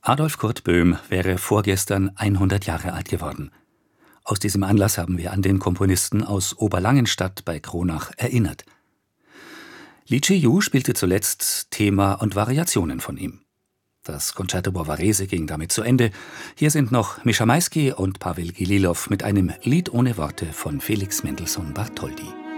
Adolf Kurt Böhm wäre vorgestern 100 Jahre alt geworden. Aus diesem Anlass haben wir an den Komponisten aus Oberlangenstadt bei Kronach erinnert. Li Chi-yu spielte zuletzt Thema und Variationen von ihm. Das Concerto Bouvarese ging damit zu Ende. Hier sind noch Mischa Maisky und Pawel Gililov mit einem Lied ohne Worte von Felix Mendelssohn Bartholdy.